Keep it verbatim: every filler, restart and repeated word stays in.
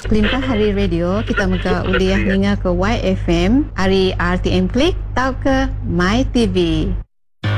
Kelimpah Hari Radio, kita muka uliah ninga ke Y F M, hari R T M Klik, tau ke My T V.